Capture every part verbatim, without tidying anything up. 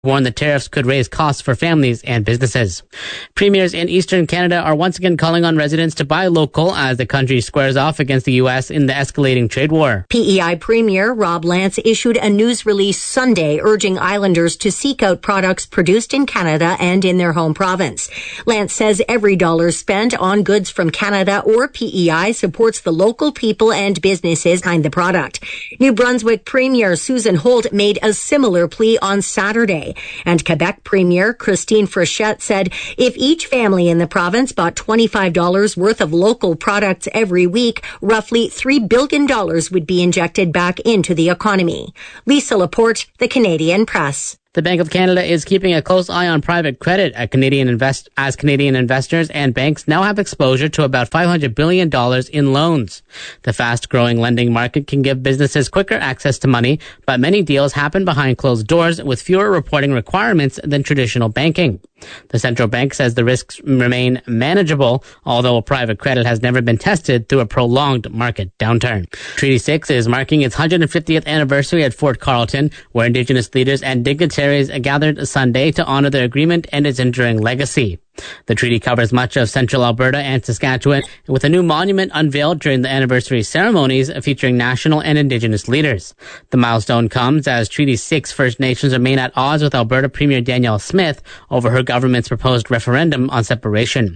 warned the tariffs could raise costs for families and businesses. Premiers in Eastern Canada are once again calling on residents to buy local as the country squares off against the U S in the escalating trade war. P E I Premier Rob Lance issued a news release Sunday urging islanders to seek out products produced in Canada and in their home province. Lance says every dollar spent on goods from Canada or P E I supports the local people and businesses behind the product. New Brunswick Premier Susan Holt made a similar plea on Saturday. And Quebec Premier Christine Frechette said if each family in the province bought twenty-five dollars worth of local products every week, roughly three billion dollars would be injected back into the economy. Lisa Laporte, The Canadian Press. The Bank of Canada is keeping a close eye on private credit at Canadian invest- as Canadian investors and banks now have exposure to about five hundred billion dollars in loans. The fast-growing lending market can give businesses quicker access to money, but many deals happen behind closed doors with fewer reporting requirements than traditional banking. The central bank says the risks remain manageable, although private credit has never been tested through a prolonged market downturn. Treaty six is marking its one hundred fiftieth anniversary at Fort Carlton, where Indigenous leaders and dignitaries gathered Sunday to honor the agreement and its enduring legacy. The treaty covers much of central Alberta and Saskatchewan, with a new monument unveiled during the anniversary ceremonies featuring national and Indigenous leaders. The milestone comes as Treaty six First Nations remain at odds with Alberta Premier Danielle Smith over her government's proposed referendum on separation.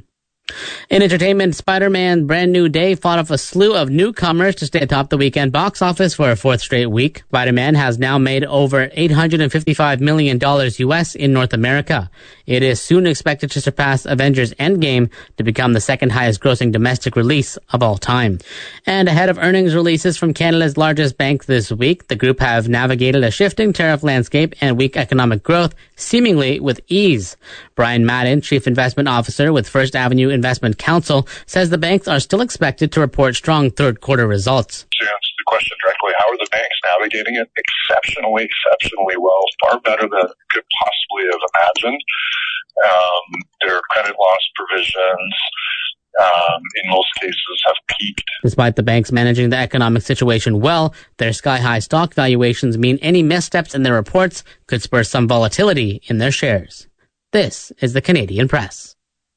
In entertainment, Spider-Man Brand New Day fought off a slew of newcomers to stay atop the weekend box office for a fourth straight week. Spider-Man has now made over eight hundred fifty-five million dollars U S in North America. It is soon expected to surpass Avengers Endgame to become the second highest grossing domestic release of all time. And ahead of earnings releases from Canada's largest bank this week, the group have navigated a shifting tariff landscape and weak economic growth seemingly with ease. Brian Madden, Chief Investment Officer with First Avenue Investment Council, says the banks are still expected to report strong third quarter results. To answer the question directly, how are the banks navigating it? Exceptionally, exceptionally well, far better than could possibly have imagined. Um, their credit loss provisions, um, in most cases, have peaked. Despite the banks managing the economic situation well, their sky-high stock valuations mean any missteps in their reports could spur some volatility in their shares. This is the Canadian Press.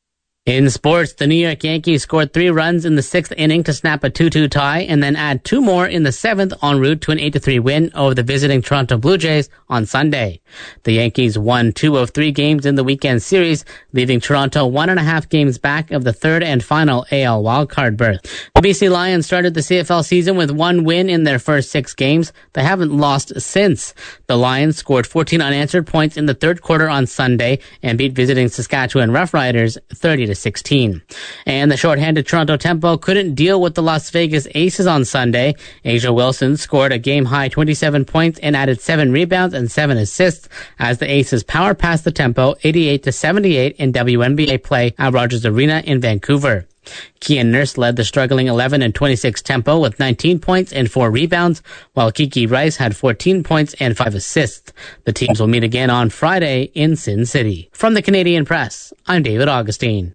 In sports, the New York Yankees scored three runs in the sixth inning to snap a two two tie and then add two more in the seventh en route to an eight to three win over the visiting Toronto Blue Jays on Sunday. The Yankees won two of three games in the weekend series, leaving Toronto one and a half games back of the third and final A L wildcard berth. The B C Lions started the C F L season with one win in their first six games. They haven't lost since. The Lions scored fourteen unanswered points in the third quarter on Sunday and beat visiting Saskatchewan Roughriders thirty to sixteen. And the shorthanded Toronto Tempo couldn't deal with the Las Vegas Aces on Sunday. Asia Wilson scored a game-high twenty-seven points and added seven rebounds and seven assists as the Aces power passed the Tempo eighty-eight to seventy-eight in W N B A play at Rogers Arena in Vancouver. Kian Nurse led the struggling eleven and twenty-six Tempo with nineteen points and four rebounds, while Kiki Rice had fourteen points and five assists. The teams will meet again on Friday in Sin City. From the Canadian Press, I'm David Augustine.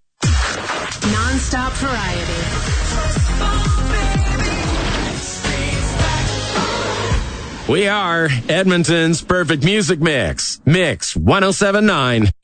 Non-stop variety. We are Edmonton's perfect music mix. Mix one oh seven point nine.